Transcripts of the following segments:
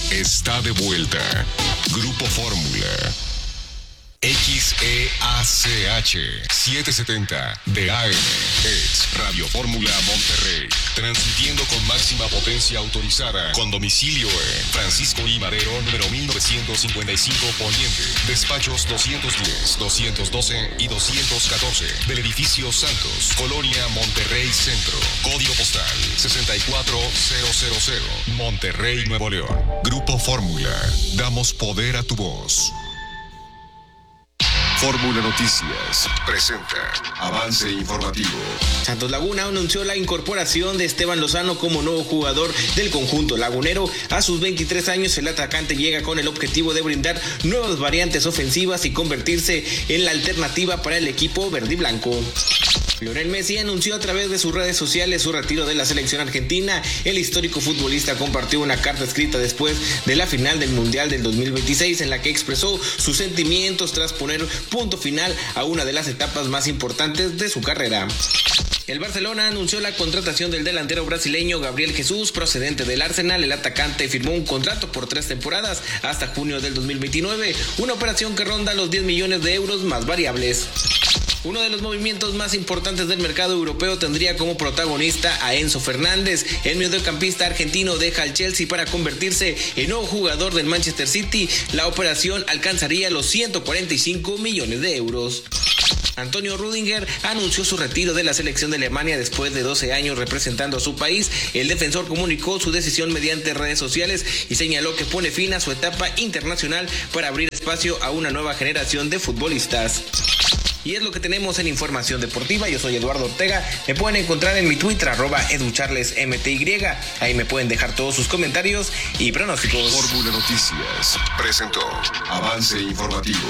está de vuelta. Grupo Fórmula. XEACH 770 de AM es Radio Fórmula Monterrey, transmitiendo con máxima potencia autorizada, con domicilio en Francisco I. Madero, número 1955 Poniente, despachos 210, 212 y 214 del edificio Santos, Colonia Monterrey Centro, código postal 64000, Monterrey, Nuevo León. Grupo Fórmula, damos poder a tu voz. Fórmula Noticias presenta avance informativo. Santos Laguna anunció la incorporación de Esteban Lozano como nuevo jugador del conjunto lagunero. A sus 23 años, el atacante llega con el objetivo de brindar nuevas variantes ofensivas y convertirse en la alternativa para el equipo verde y blanco. Lionel Messi anunció a través de sus redes sociales su retiro de la selección argentina. El histórico futbolista compartió una carta escrita después de la final del Mundial del 2026 en la que expresó sus sentimientos tras poner punto final a una de las etapas más importantes de su carrera. El Barcelona anunció la contratación del delantero brasileño Gabriel Jesús, procedente del Arsenal. El atacante firmó un contrato por 3 temporadas hasta junio del 2029, una operación que ronda los 10 millones de euros más variables. Uno de los movimientos más importantes del mercado europeo tendría como protagonista a Enzo Fernández. El mediocampista argentino deja al Chelsea para convertirse en nuevo jugador del Manchester City. La operación alcanzaría los 145 millones de euros. Antonio Rüdiger anunció su retiro de la selección de Alemania después de 12 años representando a su país. El defensor comunicó su decisión mediante redes sociales y señaló que pone fin a su etapa internacional para abrir espacio a una nueva generación de futbolistas. Y es lo que tenemos en Información Deportiva. Yo soy Eduardo Ortega. Me pueden encontrar en mi Twitter, @educharlesmty. Ahí me pueden dejar todos sus comentarios y pronósticos. Fórmula Noticias presentó avance informativo.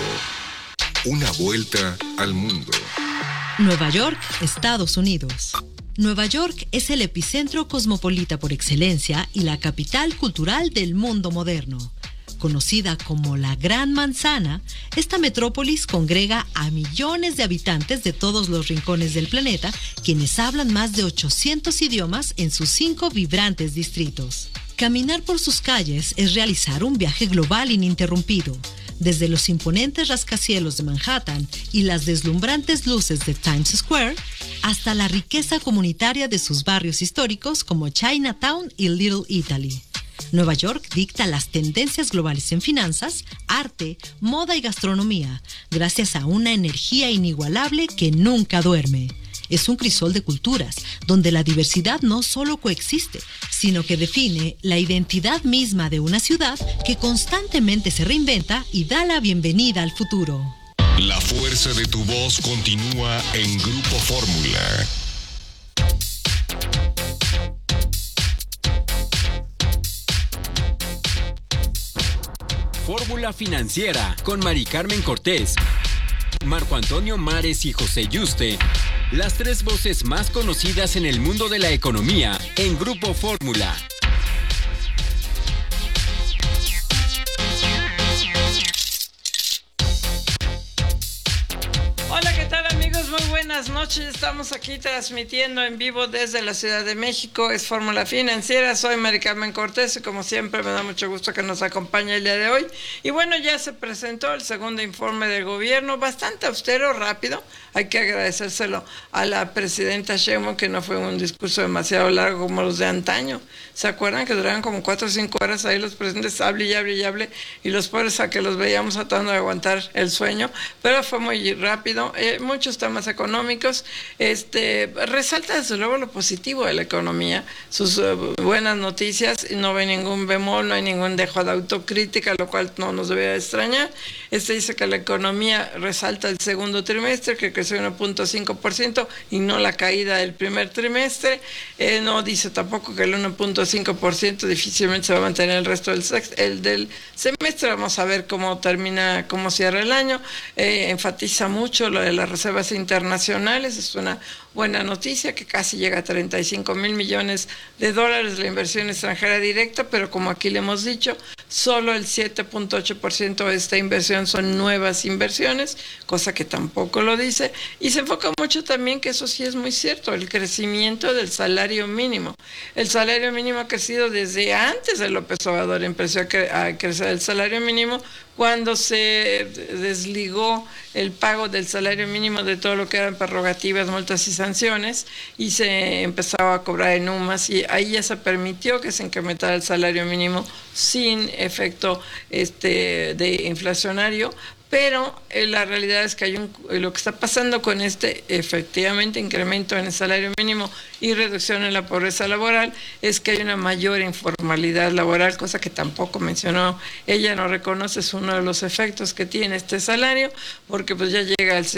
Una vuelta al mundo. Nueva York, Estados Unidos. Nueva York es el epicentro cosmopolita por excelencia y la capital cultural del mundo moderno. Conocida como la Gran Manzana, esta metrópolis congrega a millones de habitantes de todos los rincones del planeta, quienes hablan más de 800 idiomas en sus 5 vibrantes distritos. Caminar por sus calles es realizar un viaje global ininterrumpido. Desde los imponentes rascacielos de Manhattan y las deslumbrantes luces de Times Square, hasta la riqueza comunitaria de sus barrios históricos como Chinatown y Little Italy. Nueva York dicta las tendencias globales en finanzas, arte, moda y gastronomía, gracias a una energía inigualable que nunca duerme. Es un crisol de culturas, donde la diversidad no solo coexiste, sino que define la identidad misma de una ciudad que constantemente se reinventa y da la bienvenida al futuro. La fuerza de tu voz continúa en Grupo Fórmula. Fórmula Financiera con Mari Carmen Cortés, Marco Antonio Mares y José Yuste. Las 3 voces más conocidas en el mundo de la economía en Grupo Fórmula. Hola, ¿qué tal, amigos? Muy buenas noches. Estamos aquí transmitiendo en vivo desde la Ciudad de México. Es Fórmula Financiera. Soy Mari Carmen Cortés y como siempre me da mucho gusto que nos acompañe el día de hoy. Y bueno, ya se presentó el segundo informe del gobierno, bastante austero, rápido. Hay que agradecérselo a la presidenta Sheinbaum, que no fue un discurso demasiado largo como los de antaño. ¿Se acuerdan que duraban como 4 o 5 horas ahí los presidentes, hable y hable y hable, y los pobres a que los veíamos tratando de aguantar el sueño? Pero fue muy rápido. Muchos temas económicos. Resalta desde luego lo positivo de la economía, sus buenas noticias, y no ve ningún bemol, no hay ningún dejo de autocrítica, lo cual no nos debería extrañar. Dice que la economía resalta el segundo trimestre, que creció 1.5% y no la caída del primer trimestre. No dice tampoco que el 1.5% difícilmente se va a mantener el resto del semestre. Vamos a ver cómo termina, cómo cierra el año. Enfatiza mucho lo de las reservas internacionales. Es buena noticia que casi llega a 35,000 millones de dólares la inversión extranjera directa, pero como aquí le hemos dicho, solo el 7.8% de esta inversión son nuevas inversiones, cosa que tampoco lo dice, y se enfoca mucho también, que eso sí es muy cierto, el crecimiento del salario mínimo. El salario mínimo ha crecido desde antes de López Obrador, empezó a crecer el salario mínimo cuando se desligó el pago del salario mínimo de todo lo que eran prerrogativas, multas y sanciones, y se empezaba a cobrar en UMAS, y ahí ya se permitió que se incrementara el salario mínimo sin efecto de inflacionario. Pero la realidad es que lo que está pasando con efectivamente incremento en el salario mínimo y reducción en la pobreza laboral es que hay una mayor informalidad laboral, cosa que tampoco mencionó. Ella no reconoce, es uno de los efectos que tiene este salario, porque pues ya llega al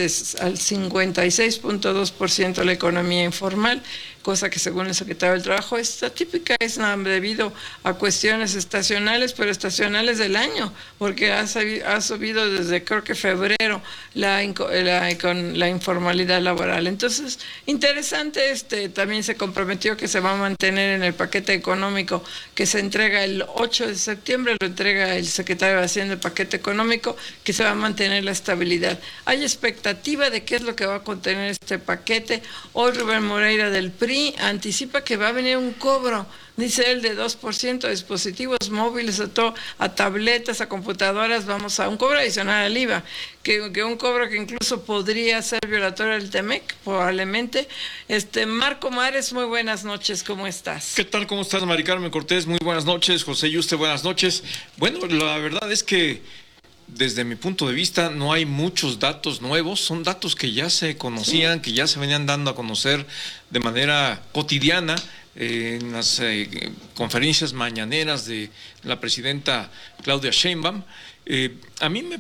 56.2% la economía informal, cosa que según el secretario del Trabajo es atípica, es debido a cuestiones estacionales, pero estacionales del año, porque ha subido desde creo que febrero la informalidad laboral. Entonces, interesante, también se comprometió que se va a mantener en el paquete económico que se entrega el 8 de septiembre, lo entrega el secretario de Hacienda, el paquete económico, que se va a mantener la estabilidad. Hay expectativa de qué es lo que va a contener este paquete. Hoy Rubén Moreira del PRI anticipa que va a venir un cobro, dice él, de 2% a dispositivos móviles, a tabletas, a computadoras, vamos a un cobro adicional al IVA, que un cobro que incluso podría ser violatorio del TEMEC, probablemente. Marco Mares, muy buenas noches, ¿cómo estás? ¿Qué tal? ¿Cómo estás, Mari Carmen Cortés? Muy buenas noches. José Yuste, buenas noches. Bueno, la verdad es que desde mi punto de vista no hay muchos datos nuevos, son datos que ya se conocían, que ya se venían dando a conocer de manera cotidiana en las conferencias mañaneras de la presidenta Claudia Sheinbaum. A mí me